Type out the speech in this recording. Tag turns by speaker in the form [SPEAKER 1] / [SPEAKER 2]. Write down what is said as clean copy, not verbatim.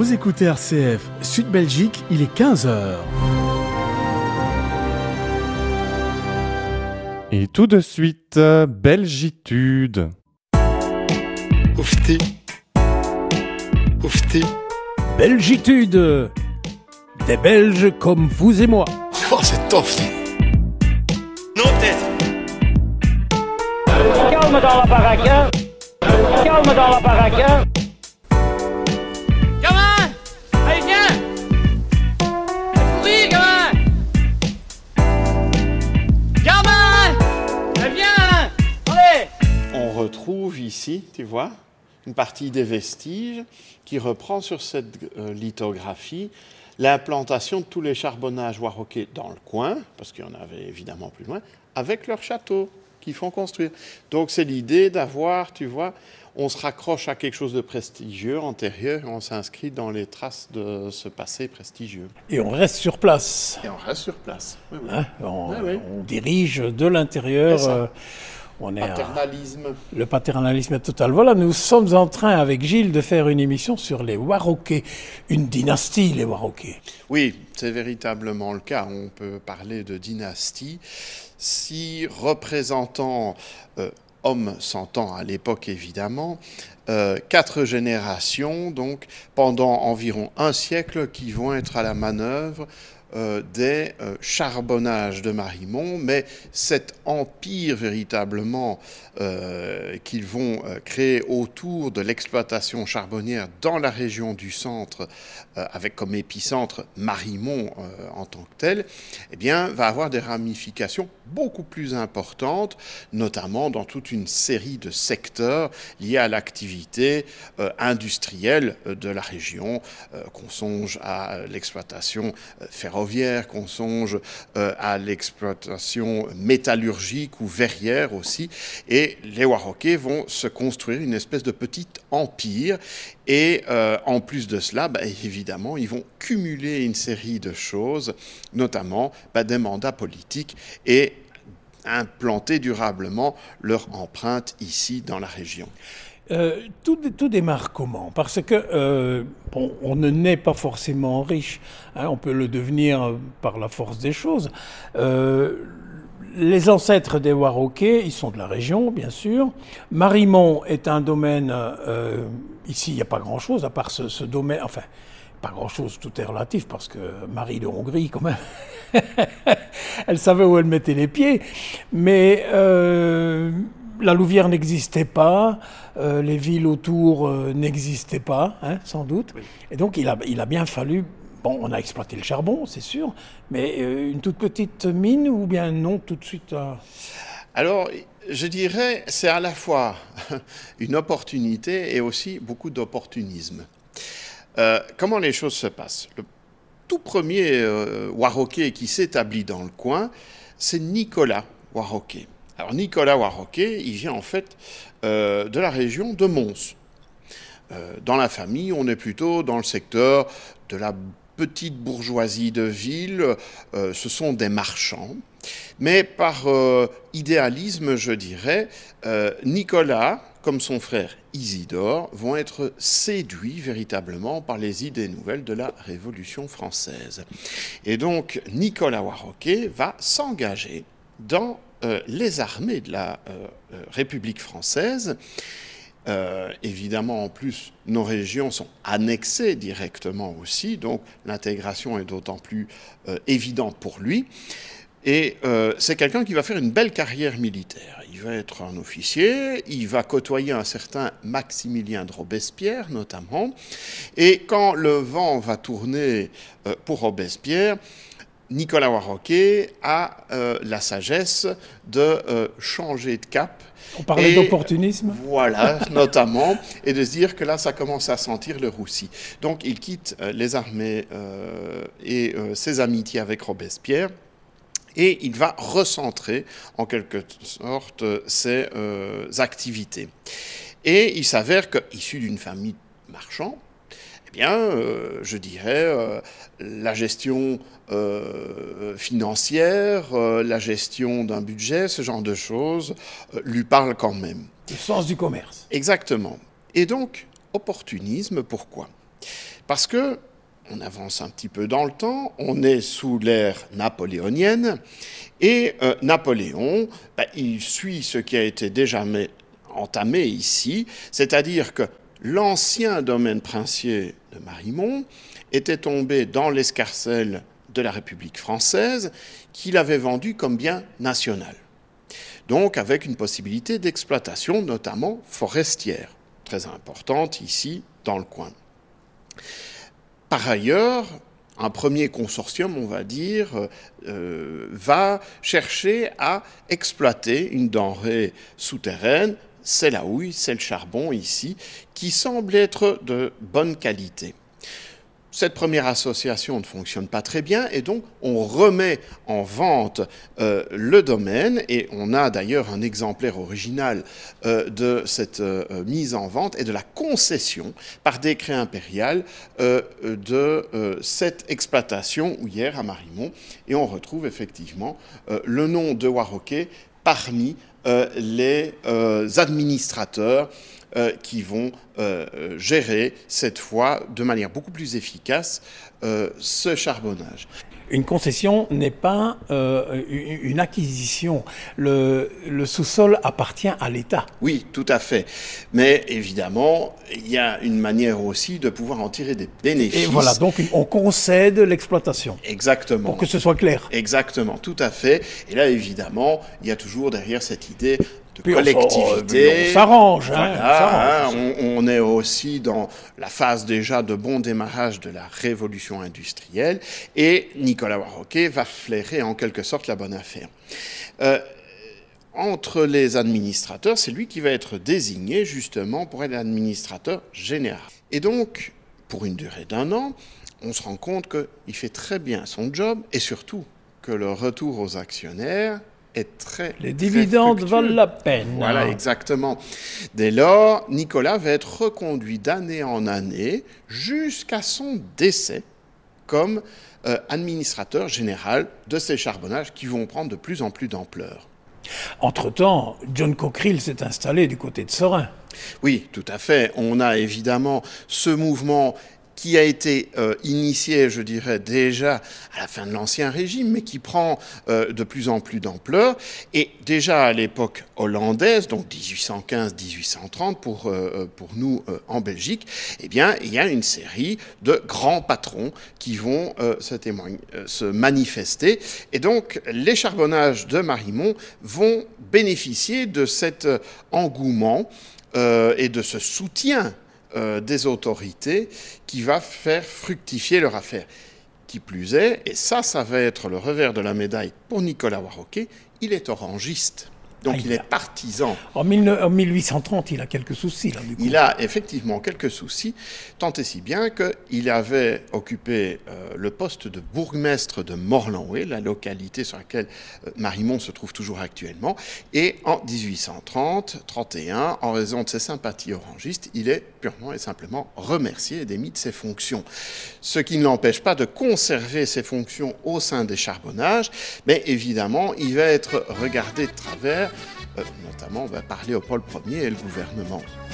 [SPEAKER 1] Vous écoutez RCF Sud Belgique, il est 15h.
[SPEAKER 2] Et tout de suite, Belgitude.
[SPEAKER 3] Oufti. Oufti.
[SPEAKER 4] Belgitude. Des Belges comme vous et moi.
[SPEAKER 3] Oh, c'est tof.
[SPEAKER 5] Non, tête.
[SPEAKER 6] Calme dans la baraque, hein. Calme dans la baraque, hein.
[SPEAKER 5] Gamin, allez viens. Courir, gamin. Gamin, allez viens. Allez.
[SPEAKER 3] On retrouve ici, tu vois, une partie des vestiges qui reprend sur cette lithographie l'implantation de tous les charbonnages warroquais dans le coin, parce qu'il y en avait évidemment plus loin, avec leurs châteaux qu'ils font construire. Donc c'est l'idée d'avoir, tu vois, on se raccroche à quelque chose de prestigieux, antérieur, et on s'inscrit dans les traces de ce passé prestigieux.
[SPEAKER 4] Et on reste sur place.
[SPEAKER 3] Et on reste sur place. Oui, oui.
[SPEAKER 4] Hein,
[SPEAKER 3] Oui.
[SPEAKER 4] on dirige de l'intérieur. On est
[SPEAKER 3] Paternalisme.
[SPEAKER 4] le paternalisme est total. Voilà, nous sommes en train avec Gilles de faire une émission sur les Warroquais. Une dynastie, les Warroquais.
[SPEAKER 3] Oui, c'est véritablement le cas. On peut parler de dynastie. Si représentant, hommes s'entend à l'époque évidemment, 4 générations, donc pendant environ un siècle, qui vont être à la manœuvre des charbonnages de Marimont, mais cet empire véritablement qu'ils vont créer autour de l'exploitation charbonnière dans la région du centre, avec comme épicentre Marimont en tant que tel, eh bien, va avoir des ramifications beaucoup plus importantes, notamment dans toute une série de secteurs liés à l'activité industrielle de la région, qu'on songe à l'exploitation ferroviaire, qu'on songe à l'exploitation métallurgique ou verrière aussi. Et les Warroquais vont se construire une espèce de petit empire. Et en plus de cela, évidemment, ils vont cumuler une série de choses, notamment des mandats politiques et implanter durablement leur empreinte ici dans la région.
[SPEAKER 4] Tout démarre comment ? Parce que on ne naît pas forcément riche, hein, on peut le devenir par la force des choses. Les ancêtres des Warroquais, ils sont de la région, bien sûr. Marimont est un domaine, ici il n'y a pas grand-chose, à part ce domaine, enfin, pas grand-chose, tout est relatif, parce que Marie de Hongrie, quand même, elle savait où elle mettait les pieds, mais la Louvière n'existait pas, les villes autour n'existaient pas, hein, sans doute, oui. Et donc il a bien fallu... Bon, on a exploité le charbon, c'est sûr, mais une toute petite mine ou bien non tout de suite
[SPEAKER 3] Alors, je dirais, c'est à la fois une opportunité et aussi beaucoup d'opportunisme. Comment les choses se passent ? Le tout premier Warroquais qui s'établit dans le coin, c'est Nicolas Warroquais. Alors, Nicolas Warroquais, il vient en fait de la région de Mons. Dans la famille, on est plutôt dans le secteur de la petite bourgeoisie de ville, ce sont des marchands. Mais par idéalisme, je dirais, Nicolas, comme son frère Isidore, vont être séduits véritablement par les idées nouvelles de la Révolution française. Et donc, Nicolas Warroquais va s'engager dans les armées de la République française. Évidemment, en plus, nos régions sont annexées directement aussi, donc l'intégration est d'autant plus évidente pour lui. Et c'est quelqu'un qui va faire une belle carrière militaire. Il va être un officier, il va côtoyer un certain Maximilien de Robespierre notamment. Et quand le vent va tourner pour Robespierre, Nicolas Warroquais a la sagesse de changer de cap.
[SPEAKER 4] On parlait d'opportunisme.
[SPEAKER 3] Voilà, notamment, et de se dire que là, ça commence à sentir le roussi. Donc, il quitte les armées et ses amitiés avec Robespierre, et il va recentrer, en quelque sorte, ses activités. Et il s'avère qu'issu d'une famille marchand, eh bien, je dirais, la gestion financière, la gestion d'un budget, ce genre de choses, lui parle quand même.
[SPEAKER 4] Le sens du commerce.
[SPEAKER 3] Exactement. Et donc, opportunisme, pourquoi ? Parce que, on avance un petit peu dans le temps, on est sous l'ère napoléonienne, et Napoléon, il suit ce qui a été déjà entamé ici, c'est-à-dire que l'ancien domaine princier de Marimont était tombé dans l'escarcelle de la République française, qu'il avait vendu comme bien national. Donc avec une possibilité d'exploitation, notamment forestière, très importante ici dans le coin. Par ailleurs, un premier consortium, on va dire, va chercher à exploiter une denrée souterraine, c'est la houille, c'est le charbon ici, qui semble être de bonne qualité. Cette première association ne fonctionne pas très bien et donc on remet en vente le domaine et on a d'ailleurs un exemplaire original de cette mise en vente et de la concession par décret impérial de cette exploitation houillère à Marimont et on retrouve effectivement le nom de Warroquet parmi les administrateurs qui vont gérer cette fois de manière beaucoup plus efficace ce charbonnage.
[SPEAKER 4] Une concession n'est pas une acquisition. Le sous-sol appartient à l'État.
[SPEAKER 3] Oui, tout à fait. Mais évidemment, il y a une manière aussi de pouvoir en tirer des bénéfices.
[SPEAKER 4] Et voilà, donc on concède l'exploitation.
[SPEAKER 3] Exactement.
[SPEAKER 4] Pour que ce soit clair.
[SPEAKER 3] Exactement, tout à fait. Et là, évidemment, il y a toujours derrière cette idée de collectivité.
[SPEAKER 4] On s'arrange.
[SPEAKER 3] Voilà, on est aussi dans la phase déjà de bon démarrage de la révolution industrielle et Nicolas Warroquet va flairer en quelque sorte la bonne affaire. Entre les administrateurs, c'est lui qui va être désigné justement pour être l'administrateur général. Et donc, pour une durée d'1 an, on se rend compte qu'il fait très bien son job et surtout que le retour aux actionnaires est très
[SPEAKER 4] Les dividendes valent la peine.
[SPEAKER 3] Voilà, exactement. Dès lors, Nicolas va être reconduit d'année en année jusqu'à son décès comme administrateur général de ces charbonnages qui vont prendre de plus en plus d'ampleur.
[SPEAKER 4] Entre-temps, John Cockerill s'est installé du côté de Serein.
[SPEAKER 3] Oui, tout à fait. On a évidemment ce mouvement qui a été initié, je dirais, déjà à la fin de l'Ancien Régime, mais qui prend de plus en plus d'ampleur. Et déjà à l'époque hollandaise, donc 1815-1830 pour nous en Belgique, eh bien, il y a une série de grands patrons qui vont se manifester. Et donc, les charbonnages de Marimont vont bénéficier de cet engouement et de ce soutien des autorités qui va faire fructifier leur affaire. Qui plus est, et ça va être le revers de la médaille pour Nicolas Warroquet, il est orangiste. Donc il est partisan.
[SPEAKER 4] En 1830, il a quelques soucis, là, du coup.
[SPEAKER 3] Il a effectivement quelques soucis, tant et si bien qu'il avait occupé le poste de bourgmestre de Morlanway, la localité sur laquelle Marimont se trouve toujours actuellement. Et en 1830-31, en raison de ses sympathies orangistes, il est purement et simplement remercié et démis de ses fonctions. Ce qui ne l'empêche pas de conserver ses fonctions au sein des charbonnages, mais évidemment, il va être regardé de travers, notamment par Léopold Ier et le gouvernement.